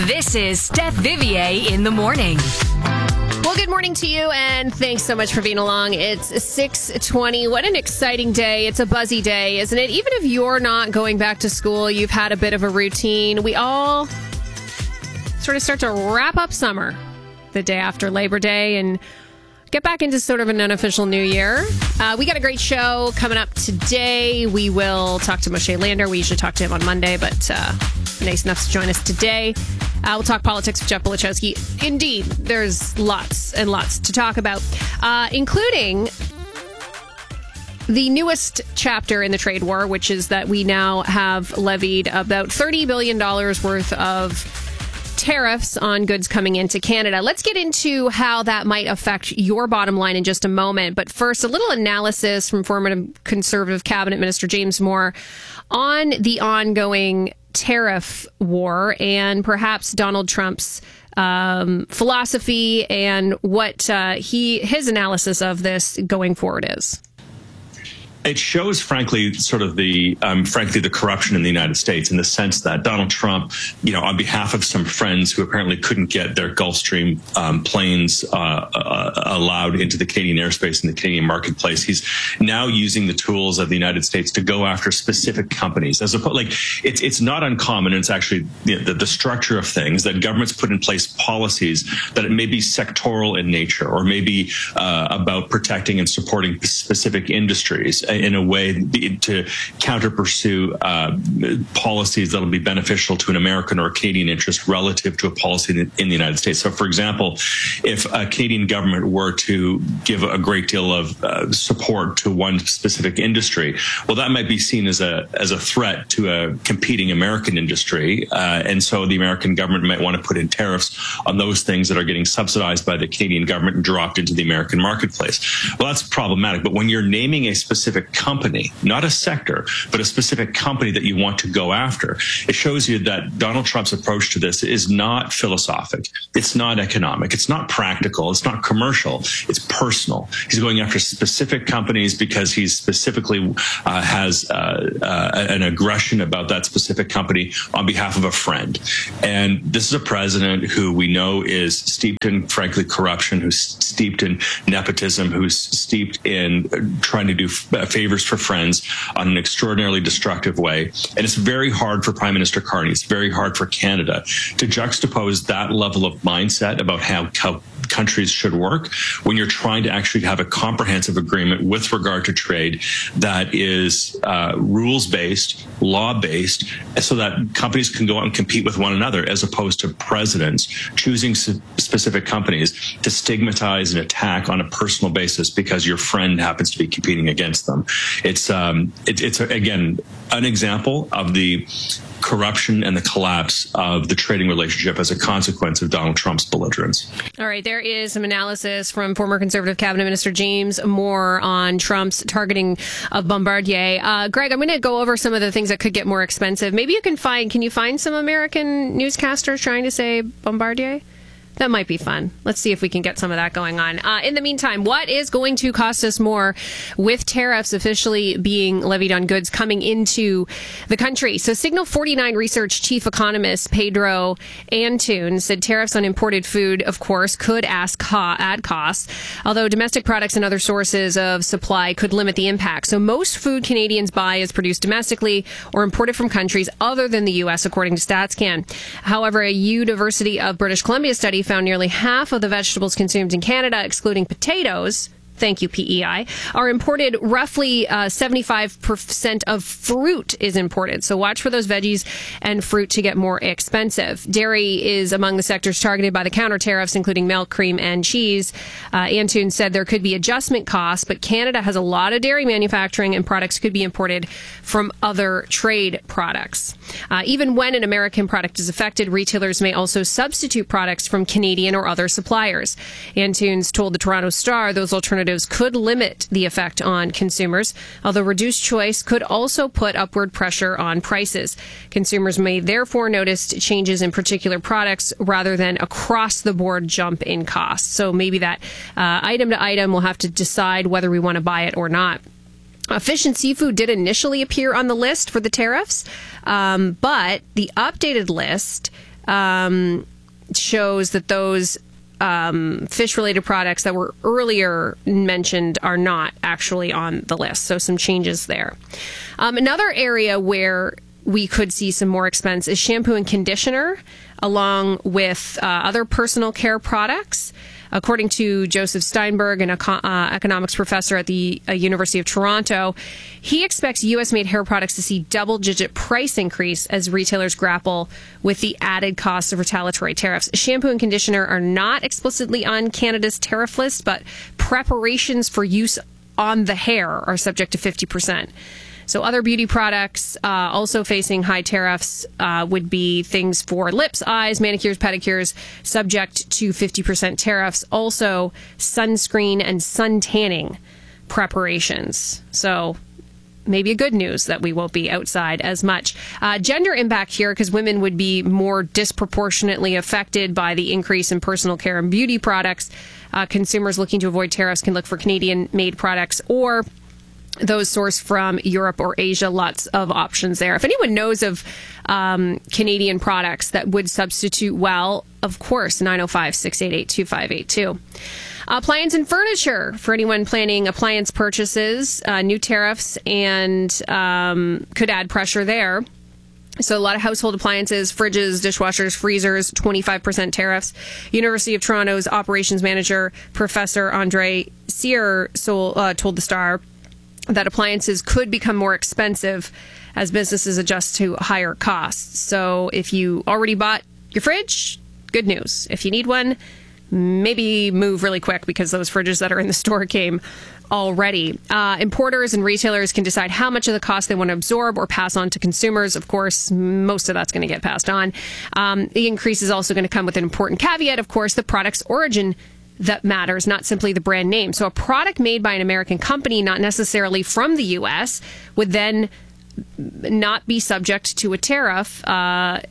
This is Steph Vivier in the morning. Well, good morning to you, and thanks so much for being along. It's 6:20. What an exciting day. It's a buzzy day, isn't it? Even if you're not going back to school, you've had a bit of a routine. We all sort of start to wrap up summer the day after Labor Day and get back into sort of an unofficial new year. We got a great show coming up today. We will talk to Moshe Lander. We usually talk to him on Monday, but nice enough to join us today. We'll talk politics with Jeff Belichowski. Indeed, there's lots and lots to talk about, including the newest chapter in the trade war, which is that we now have levied about $30 billion worth of tariffs on goods coming into Canada. Let's get into how that might affect your bottom line in just a moment. But first, a little analysis from former Conservative Cabinet Minister James Moore on the ongoing tariff war and perhaps Donald Trump's philosophy and what his analysis of this going forward is. It shows, frankly, sort of the corruption in the United States in the sense that Donald Trump, on behalf of some friends who apparently couldn't get their Gulfstream planes allowed into the Canadian airspace and the Canadian marketplace, he's now using the tools of the United States to go after specific companies. As opposed, it's not uncommon. And it's actually the structure of things that governments put in place policies that it may be sectoral in nature or maybe about protecting and supporting specific industries in a way to counter-pursue policies that will be beneficial to an American or a Canadian interest relative to a policy in the United States. So, for example, if a Canadian government were to give a great deal of support to one specific industry, well, that might be seen as a threat to a competing American industry. And so the American government might want to put in tariffs on those things that are getting subsidized by the Canadian government and dropped into the American marketplace. Well, that's problematic. But when you're naming a specific company, not a sector, but a specific company that you want to go after, it shows you that Donald Trump's approach to this is not philosophic. It's not economic. It's not practical. It's not commercial. It's personal. He's going after specific companies because he specifically has an aggression about that specific company on behalf of a friend. And this is a president who we know is steeped in, frankly, corruption, who's steeped in nepotism, who's steeped in trying to do favors for friends on an extraordinarily destructive way. And it's very hard for Prime Minister Carney, it's very hard for Canada to juxtapose that level of mindset about how countries should work when you're trying to actually have a comprehensive agreement with regard to trade that is rules-based, law-based, so that companies can go out and compete with one another, as opposed to presidents choosing specific companies to stigmatize and attack on a personal basis because your friend happens to be competing against them. It's again, an example of the corruption and the collapse of the trading relationship as a consequence of Donald Trump's belligerence. All right, there is some analysis from former Conservative Cabinet Minister James Moore on Trump's targeting of Bombardier. Greg, I'm going to go over some of the things that could get more expensive. Maybe can you find some American newscasters trying to say Bombardier? That might be fun. Let's see if we can get some of that going on. In the meantime, what is going to cost us more with tariffs officially being levied on goods coming into the country? So Signal 49 Research Chief Economist Pedro Antun said tariffs on imported food, of course, could add costs, although domestic products and other sources of supply could limit the impact. So most food Canadians buy is produced domestically or imported from countries other than the U.S., according to StatsCan. However, a University of British Columbia study found nearly half of the vegetables consumed in Canada, excluding potatoes, thank you, PEI, are imported. Roughly 75% of fruit is imported. So watch for those veggies and fruit to get more expensive. Dairy is among the sectors targeted by the counter tariffs, including milk, cream, and cheese. Antun said there could be adjustment costs, but Canada has a lot of dairy manufacturing and products could be imported from other trade products. Even when an American product is affected, retailers may also substitute products from Canadian or other suppliers. Antun's told the Toronto Star those alternatives could limit the effect on consumers, although reduced choice could also put upward pressure on prices. Consumers may therefore notice changes in particular products rather than across-the-board jump in costs. So maybe that item to item, we'll have to decide whether we want to buy it or not. Fish and seafood did initially appear on the list for the tariffs, but the updated list shows that those fish-related products that were earlier mentioned are not actually on the list. So some changes there. Another area where we could see some more expense is shampoo and conditioner, along with other personal care products. According to Joseph Steinberg, an economics professor at the University of Toronto, he expects U.S.-made hair products to see double-digit price increase as retailers grapple with the added costs of retaliatory tariffs. Shampoo and conditioner are not explicitly on Canada's tariff list, but preparations for use on the hair are subject to 50%. So other beauty products also facing high tariffs would be things for lips, eyes, manicures, pedicures, subject to 50% tariffs. Also, sunscreen and sun tanning preparations. So maybe a good news that we won't be outside as much. Gender impact here, because women would be more disproportionately affected by the increase in personal care and beauty products. Consumers looking to avoid tariffs can look for Canadian-made products or those sourced from Europe or Asia. Lots of options there. If anyone knows of Canadian products that would substitute well, of course, 905-688-2582. Appliance and furniture, for anyone planning appliance purchases, new tariffs and could add pressure there. So a lot of household appliances, fridges, dishwashers, freezers, 25% tariffs. University of Toronto's operations manager, Professor Andre Cyr, told The Star that appliances could become more expensive as businesses adjust to higher costs. So if you already bought your fridge, good news. If you need one, maybe move really quick because those fridges that are in the store came already. Importers and retailers can decide how much of the cost they want to absorb or pass on to consumers. Of course, most of that's going to get passed on. The increase is also going to come with an important caveat, of course, the product's origin that matters, not simply the brand name. So a product made by an American company, not necessarily from the U.S., would then not be subject to a tariff. Not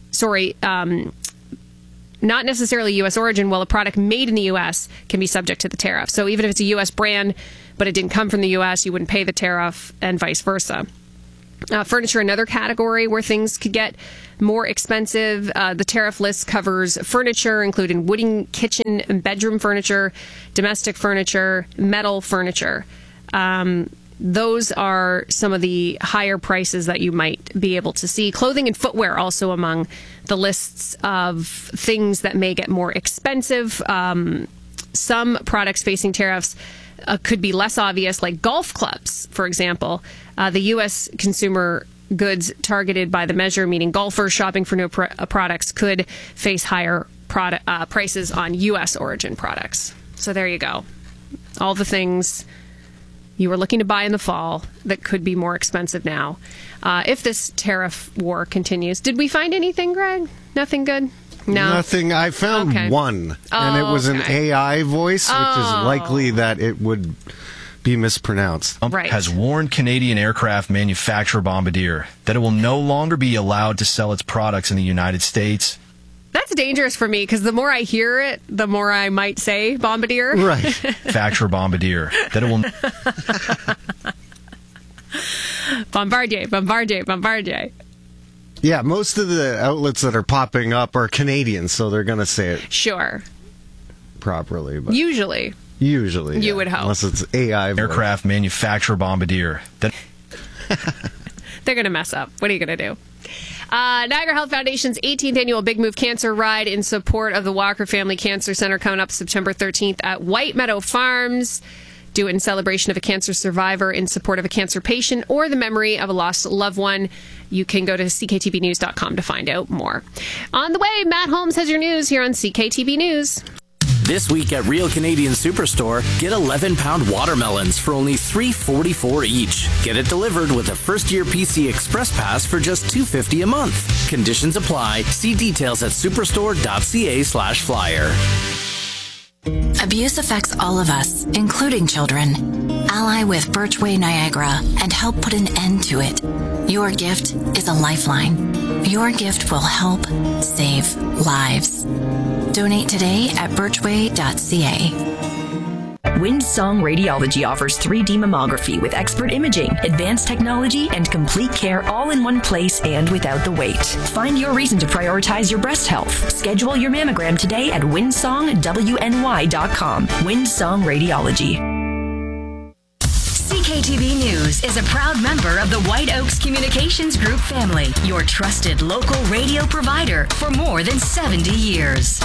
necessarily U.S. origin, while a product made in the U.S. can be subject to the tariff. So even if it's a U.S. brand, but it didn't come from the U.S., you wouldn't pay the tariff, and vice versa. Furniture, another category where things could get more expensive. The tariff list covers furniture, including wooden kitchen and bedroom furniture, domestic furniture, metal furniture. Those are some of the higher prices that you might be able to see. Clothing and footwear also among the lists of things that may get more expensive. Some products facing tariffs could be less obvious, like golf clubs, for example. The U.S. consumer goods targeted by the measure, meaning golfers shopping for new products, could face higher prices on U.S. origin products. So there you go. All the things you were looking to buy in the fall that could be more expensive now if this tariff war continues. Did we find anything, Greg? Nothing good? No. Nothing. I found one, and it was an AI voice, which is likely that it would be mispronounced. Right. Has warned Canadian aircraft manufacturer Bombardier that it will no longer be allowed to sell its products in the United States. That's dangerous for me, because the more I hear it, the more I might say Bombardier. Right. Manufacturer Bombardier that it will... Bombardier. Yeah, most of the outlets that are popping up are Canadian, so they're going to say it sure properly. But Usually, you would hope. Unless it's AI voice. Aircraft manufacturer Bombardier that... They're going to mess up. What are you going to do? Niagara Health Foundation's 18th annual Big Move Cancer Ride in support of the Walker Family Cancer Center coming up September 13th at White Meadow Farms. Do it in celebration of a cancer survivor, in support of a cancer patient, or the memory of a lost loved one. You can go to cktvnews.com to find out more. On the way, Matt Holmes has your news here on CKTB News. This week at Real Canadian Superstore, get 11-pound watermelons for only $3.44 each. Get it delivered with a first-year PC Express Pass for just $2.50 a month. Conditions apply. See details at superstore.ca/flyer. Abuse affects all of us, including children. Ally with Birchway Niagara and help put an end to it. Your gift is a lifeline. Your gift will help save lives. Donate today at birchway.ca. Windsong Radiology offers 3D mammography with expert imaging, advanced technology, and complete care all in one place and without the wait. Find your reason to prioritize your breast health. Schedule your mammogram today at windsongwny.com. Windsong Radiology. CKTB News is a proud member of the White Oaks Communications Group family, your trusted local radio provider for more than 70 years.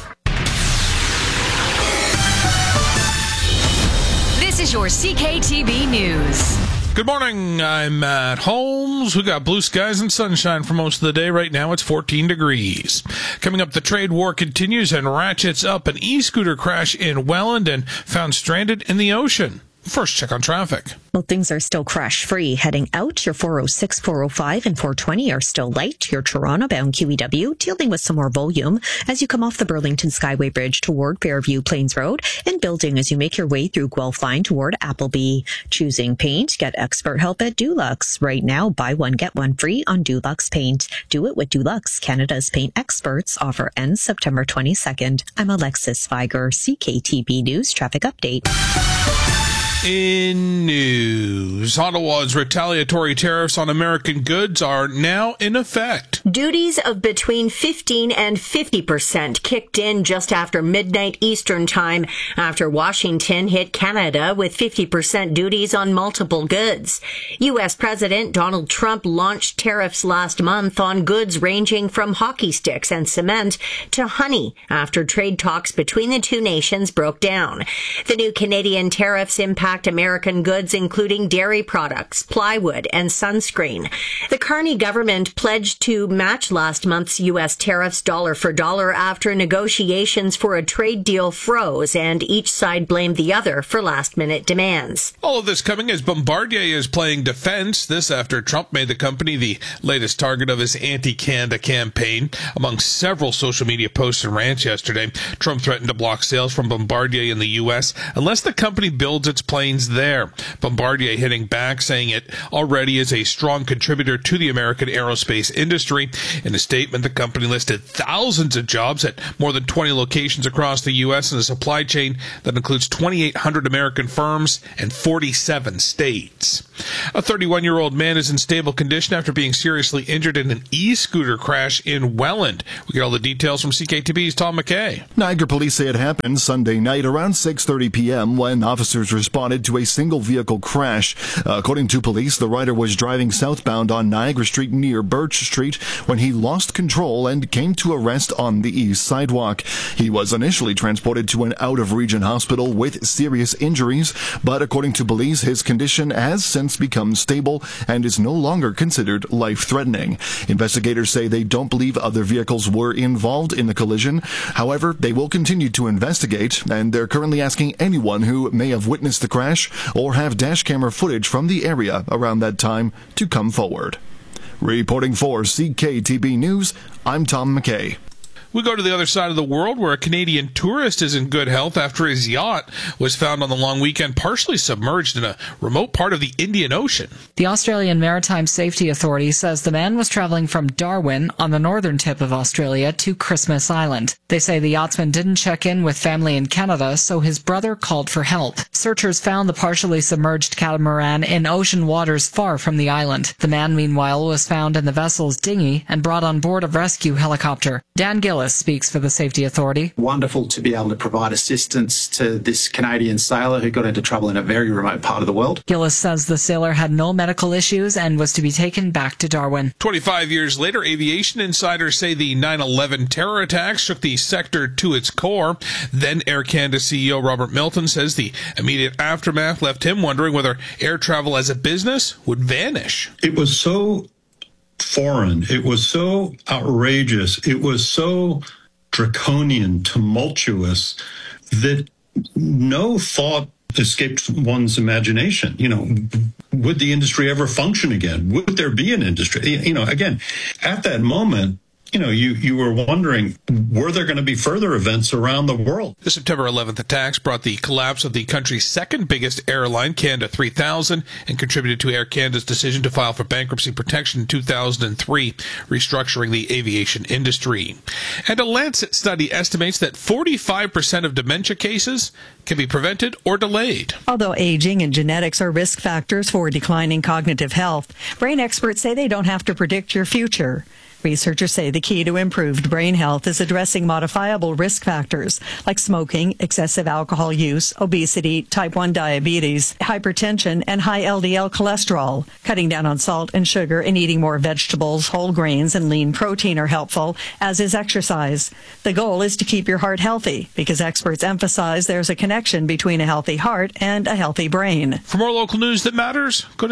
This is your CKTB News. Good morning. I'm Matt Holmes. We got blue skies and sunshine for most of the day. Right now, it's 14 degrees. Coming up, the trade war continues and ratchets up. An e-scooter crash in Welland and found stranded in the ocean. First, check on traffic. Well, things are still crash-free. Heading out, your 406, 405, and 420 are still light. Your Toronto-bound QEW dealing with some more volume as you come off the Burlington Skyway Bridge toward Fairview Plains Road and building as you make your way through Guelph Line toward Appleby. Choosing paint? Get expert help at Dulux. Right now, buy one, get one free on Dulux Paint. Do it with Dulux, Canada's paint experts. Offer ends September 22nd. I'm Alexis Viger, CKTB News Traffic Update. In news, Ottawa's retaliatory tariffs on American goods are now in effect. Duties of between 15 and 50% kicked in just after midnight Eastern time after Washington hit Canada with 50% duties on multiple goods. U.S. President Donald Trump launched tariffs last month on goods ranging from hockey sticks and cement to honey after trade talks between the two nations broke down. The new Canadian tariffs impact American goods, including dairy products, plywood, and sunscreen. The Carney government pledged to match last month's U.S. tariffs dollar for dollar after negotiations for a trade deal froze, and each side blamed the other for last-minute demands. All of this coming as Bombardier is playing defense. This after Trump made the company the latest target of his anti-Canada campaign. Among several social media posts and rants yesterday, Trump threatened to block sales from Bombardier in the U.S. unless the company builds its planes there. Bombardier hitting back, saying it already is a strong contributor to the American aerospace industry. In a statement, the company listed thousands of jobs at more than 20 locations across the U.S. in a supply chain that includes 2,800 American firms and 47 states. A 31-year-old man is in stable condition after being seriously injured in an e-scooter crash in Welland. We get all the details from CKTB's Tom McKay. Niagara police say it happened Sunday night around 6:30 p.m. when officers responded to a single vehicle crash. According to police, the rider was driving southbound on Niagara Street near Birch Street when he lost control and came to a rest on the east sidewalk. He was initially transported to an out-of-region hospital with serious injuries, but according to police, his condition has since become stable and is no longer considered life-threatening. Investigators say they don't believe other vehicles were involved in the collision. However, they will continue to investigate, and they're currently asking anyone who may have witnessed the crash or have dash camera footage from the area around that time to come forward. Reporting for CKTB News, I'm Tom McKay. We go to the other side of the world where a Canadian tourist is in good health after his yacht was found on the long weekend partially submerged in a remote part of the Indian Ocean. The Australian Maritime Safety Authority says the man was traveling from Darwin on the northern tip of Australia to Christmas Island. They say the yachtsman didn't check in with family in Canada, so his brother called for help. Searchers found the partially submerged catamaran in ocean waters far from the island. The man, meanwhile, was found in the vessel's dinghy and brought on board a rescue helicopter. Dan Gillis speaks for the Safety Authority. Wonderful to be able to provide assistance to this Canadian sailor who got into trouble in a very remote part of the world. Gillis says the sailor had no medical issues and was to be taken back to Darwin. 25 years later, aviation insiders say the 9/11 terror attacks shook the sector to its core. Then Air Canada CEO Robert Milton says the immediate aftermath left him wondering whether air travel as a business would vanish. It was so foreign. It was so outrageous. It was so draconian, tumultuous that no thought escaped one's imagination. You know, would the industry ever function again? Would there be an industry? You know, again, at that moment, you were wondering, were there going to be further events around the world? The September 11th attacks brought the collapse of the country's second biggest airline, Canada 3000, and contributed to Air Canada's decision to file for bankruptcy protection in 2003, restructuring the aviation industry. And a Lancet study estimates that 45% of dementia cases can be prevented or delayed. Although aging and genetics are risk factors for declining cognitive health, brain experts say they don't have to predict your future. Researchers say the key to improved brain health is addressing modifiable risk factors like smoking, excessive alcohol use, obesity, type 1 diabetes, hypertension, and high LDL cholesterol. Cutting down on salt and sugar and eating more vegetables, whole grains, and lean protein are helpful, as is exercise. The goal is to keep your heart healthy because experts emphasize there's a connection between a healthy heart and a healthy brain. For more local news that matters, go to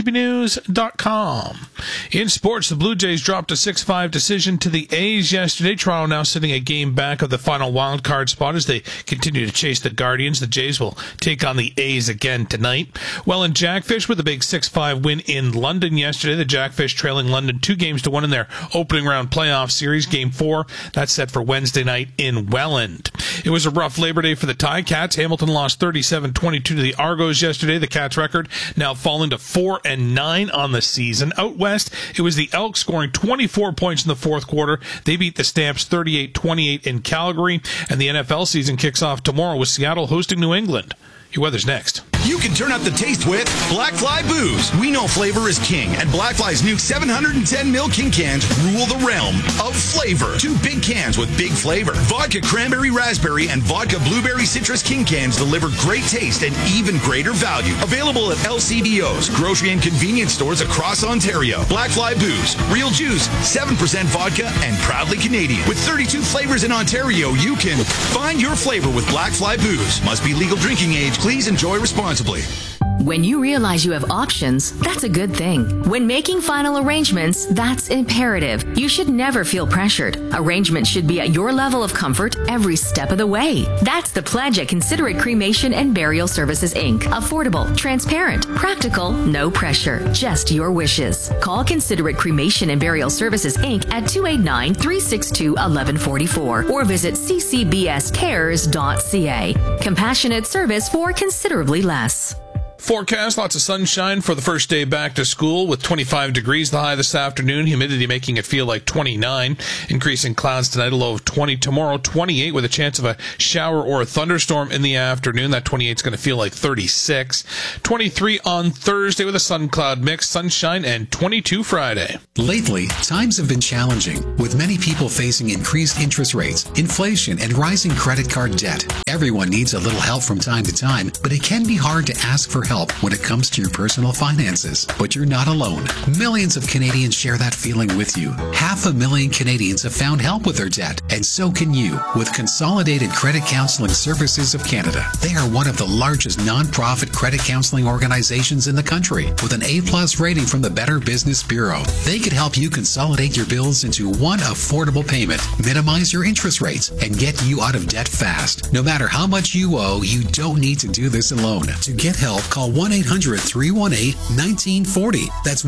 cktbnews.com. In sports, the Blue Jays dropped a 6-5 decision to the A's yesterday. Toronto now sitting a game back of the final wild card spot as they continue to chase the Guardians. The Jays will take on the A's again tonight. Well, in Jackfish with a big 6-5 win in London yesterday. The Jackfish trailing London 2-1 in their opening round playoff series. Game 4, that's set for Wednesday night in Welland. It was a rough Labor Day for the Ticats. Hamilton lost 37-22 to the Argos yesterday. The Cats' record now falling to 4-9 on the season. Out west, it was the Elks scoring 24 points in the fourth quarter. They beat the Stamps 38-28 in Calgary, and the NFL season kicks off tomorrow with Seattle hosting New England. Your weather's next. You can turn up the taste with Blackfly Booze. We know flavor is king, and Blackfly's new 710ml King cans rule the realm of flavor. 2 big cans with big flavor. Vodka Cranberry Raspberry and Vodka Blueberry Citrus King cans deliver great taste and even greater value. Available at LCBOs, grocery and convenience stores across Ontario. Blackfly Booze. Real juice, 7% vodka, and proudly Canadian. With 32 flavors in Ontario, you can find your flavor with Blackfly Booze. Must be legal drinking age. Please enjoy responsibly. When you realize you have options, that's a good thing. When making final arrangements, that's imperative. You should never feel pressured. Arrangements should be at your level of comfort every step of the way. That's the pledge at Considerate Cremation and Burial Services, Inc. Affordable, transparent, practical, no pressure, just your wishes. Call Considerate Cremation and Burial Services, Inc. at 289-362-1144 or visit ccbscares.ca. Compassionate service for considerably less. Forecast, lots of sunshine for the first day back to school with 25 degrees the high this afternoon. Humidity making it feel like 29. Increasing clouds tonight, a low of 20. Tomorrow, 28 with a chance of a shower or a thunderstorm in the afternoon. That 28 is going to feel like 36. 23 on Thursday with a sun cloud mix, sunshine, and 22 Friday. Lately, times have been challenging, with many people facing increased interest rates, inflation, and rising credit card debt. Everyone needs a little help from time to time, but it can be hard to ask for help when it comes to your personal finances. But you're not alone. Millions of Canadians share that feeling with you. 500,000 Canadians have found help with their debt, and so can you with Consolidated Credit Counseling Services of Canada. They are one of the largest non-profit credit counseling organizations in the country with an A+ rating from the Better Business Bureau. They could help you consolidate your bills into one affordable payment, minimize your interest rates, and get you out of debt fast. No matter how much you owe, you don't need to do this alone. To get help, call 1-800-318-1940. That's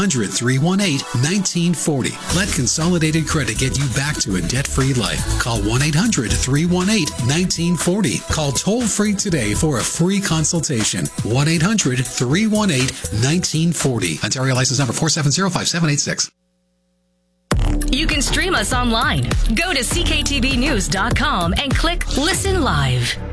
1-800-318-1940. Let Consolidated Credit get you back to a debt-free life. Call 1-800-318-1940. Call toll-free today for a free consultation. 1-800-318-1940. Ontario license number 4705786. You can stream us online. Go to cktbnews.com and click Listen Live.